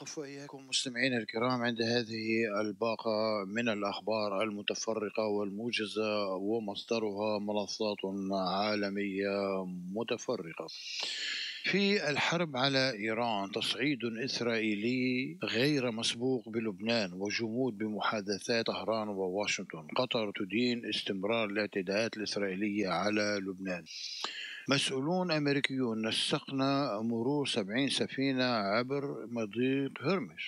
نتوقف وإياكم مستمعينا الكرام عند هذه الباقة من الأخبار المتفرقة والموجزة ومصدرها منصات عالمية متفرقة. في الحرب على إيران تصعيد إسرائيلي غير مسبوق بلبنان وجمود بمحادثات طهران وواشنطن. قطر تدين استمرار الاعتداءات الإسرائيلية على لبنان. مسؤولون أمريكيون نسقنا مرور 70 سفينة عبر مضيق هرمز.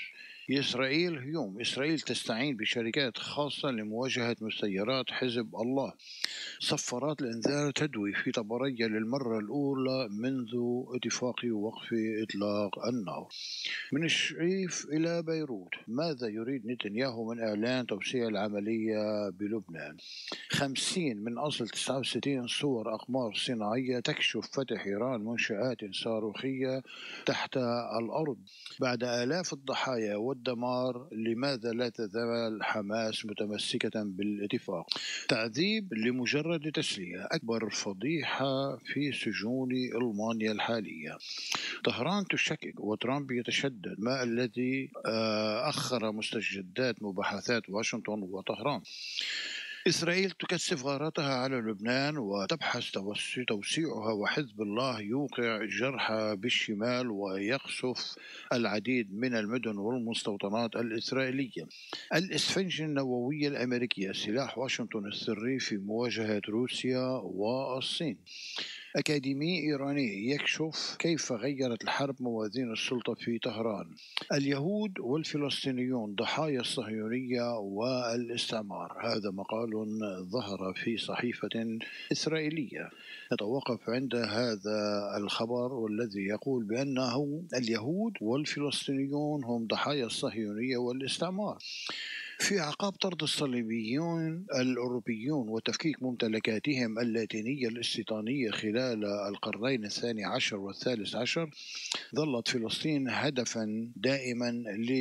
إسرائيل تستعين بشركات خاصة لمواجهة مسيرات حزب الله. صفارات الإنذار تدوي في طبرية للمرة الأولى منذ اتفاق وقف إطلاق النار. من الشريف إلى بيروت، ماذا يريد نتنياهو من إعلان توسيع العملية بلبنان؟ 50 من أصل 69 صور أقمار صناعية تكشف فتح إيران منشآت صاروخية تحت الأرض. بعد آلاف الضحايا والدمار، لماذا لا تزال حماس متمسكة بالاتفاق؟ تعذيب لمجرد تسلية، أكبر فضيحة في سجون ألمانيا الحالية. طهران تشكك وترامب يتشدد، ما الذي أخر مستجدات مباحثات واشنطن وطهران؟ إسرائيل تكثف غاراتها على لبنان وتبحث توسيعها، وحزب الله يوقع جرحى بالشمال ويقصف العديد من المدن والمستوطنات الإسرائيلية. الإسفنجة النووية الأمريكية سلاح واشنطن السري في مواجهة روسيا والصين. أكاديمي إيراني يكشف كيف غيرت الحرب موازين السلطة في طهران. اليهود والفلسطينيون ضحايا الصهيونية والاستعمار، هذا مقال ظهر في صحيفة إسرائيلية. نتوقف عند هذا الخبر والذي يقول بأنه اليهود والفلسطينيون هم ضحايا الصهيونية والاستعمار. في أعقاب طرد الصليبيون الأوروبيون وتفكيك ممتلكاتهم اللاتينية الاستيطانية خلال القرنين الثاني عشر والثالث عشر، ظلت فلسطين هدفا دائما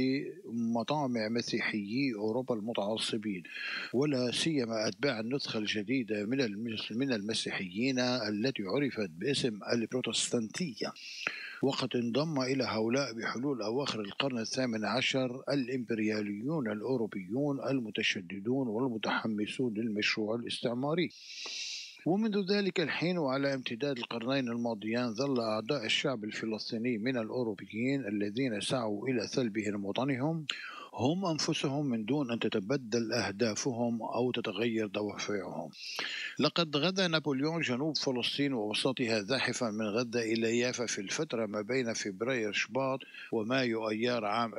لمطامع مسيحيي أوروبا المتعصبين، ولا سيما أتباع النسخة الجديدة من المسيحيين التي عرفت باسم البروتستانتية. وقد انضم إلى هؤلاء بحلول أواخر القرن الثامن عشر الإمبرياليون الأوروبيون المتشددون والمتحمسون للمشروع الاستعماري. ومنذ ذلك الحين وعلى امتداد القرنين الماضيان، ظل أعداء الشعب الفلسطيني من الأوروبيين الذين سعوا إلى سلبهم وطنهم هم أنفسهم، من دون أن تتبدل أهدافهم أو تتغير دوافعهم. لقد غدا نابليون جنوب فلسطين ووسطها زاحفا من غزة إلى يافا في الفترة ما بين فبراير شباط ومايو أيار عام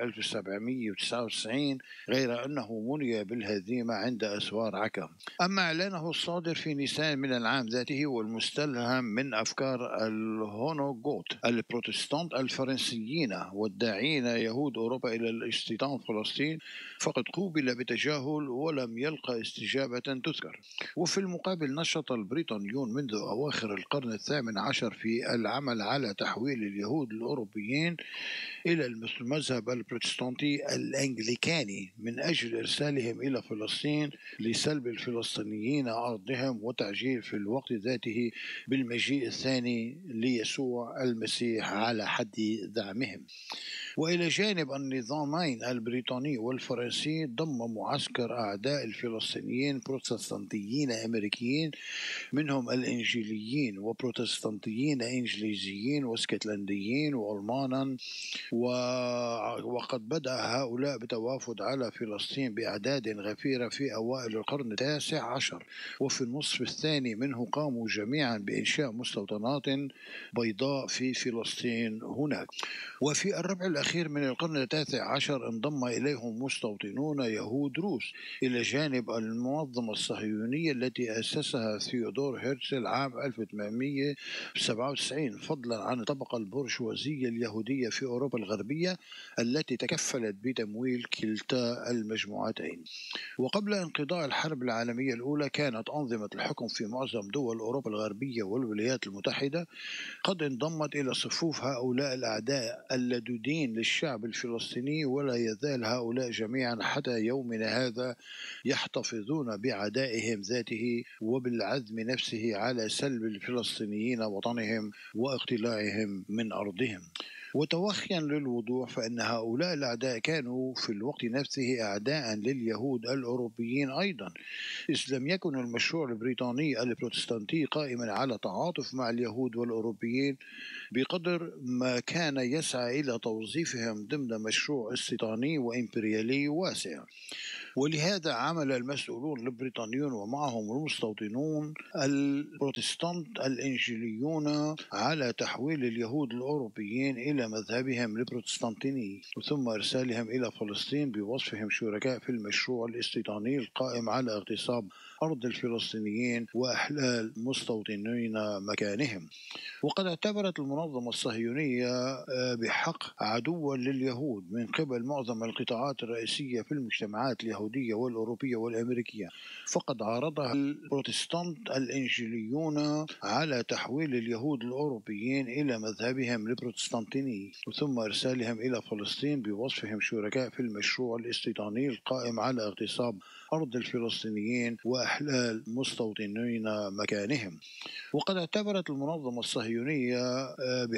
1799، غير أنه مني بالهزيمة عند أسوار عكا. أما إعلانه الصادر في نيسان من العام ذاته والمستلهم من أفكار الهونوغوت البروتستانت الفرنسيين والداعين يهود أوروبا إلى الاستيطان فلسطين، فقد قوبل بتجاهل ولم يلقى استجابة تذكر. وفي المقابل نشط البريطانيون منذ أواخر القرن الثامن عشر في العمل على تحويل اليهود الأوروبيين إلى المذهب البروتستانتي الأنجليكاني من أجل إرسالهم إلى فلسطين لسلب الفلسطينيين أرضهم، وتعجيل في الوقت ذاته بالمجيء الثاني ليسوع المسيح على حد زعمهم. وإلى جانب النظامين البريطاني والفرنسي، ضم معسكر أعداء الفلسطينيين بروتستانتيين أمريكيين، منهم الإنجيليين وبروتستانتيين إنجليزيين واسكتلنديين وألمانا. وقد بدأ هؤلاء بتوافد على فلسطين بأعداد غفيرة في أوائل القرن التاسع عشر، وفي النصف الثاني منه قاموا جميعا بإنشاء مستوطنات بيضاء في فلسطين هناك. وفي الربع الأخير من القرن التاسع عشر انضم إليهم مستوطنون يهود روس، إلى جانب المنظمة الصهيونية التي أسسها ثيودور هرتزل عام 1897، فضلا عن الطبقة البرجوازية اليهودية في أوروبا الغربية التي تكفلت بتمويل كلتا المجموعتين. وقبل انقضاء الحرب العالمية الأولى، كانت أنظمة الحكم في معظم دول أوروبا الغربية والولايات المتحدة قد انضمت إلى صفوف هؤلاء الأعداء اللدودين للشعب الفلسطيني، ولا يزال هؤلاء جميعا حتى يومنا هذا يحتفظون بعدائهم ذاته وبالعزم نفسه على سلب الفلسطينيين وطنهم واقتلاعهم من أرضهم. وتوخيا للوضوح فإن هؤلاء الأعداء كانوا في الوقت نفسه أعداء لليهود الأوروبيين أيضا، إذ لم يكن المشروع البريطاني البروتستانتي قائما على تعاطف مع اليهود والأوروبيين بقدر ما كان يسعى إلى توظيفهم ضمن مشروع استيطاني وإمبريالي واسع. ولهذا عمل المسؤولون البريطانيون ومعهم المستوطنون البروتستانت الإنجيليون على تحويل اليهود الأوروبيين إلى مذهبهم البروتستانتيني، ثم إرسالهم إلى فلسطين بوصفهم شركاء في المشروع الاستيطاني القائم على اغتصاب أرض الفلسطينيين وإحلال مستوطنين مكانهم. وقد اعتبرت المنظمة الصهيونية بحق عدوا لليهود من قبل معظم القطاعات الرئيسية في المجتمعات اليهودية والأوروبية والأمريكية، فقد عارضها البروتستانت الإنجيليون على تحويل اليهود الأوروبيين إلى مذهبهم البروتستانتيني، ثم إرسالهم إلى فلسطين بوصفهم شركاء في المشروع الاستيطاني القائم على اغتصاب أرض الفلسطينيين وإحلال مستوطنين مكانهم. وقد اعتبرت المنظمة الصهيونية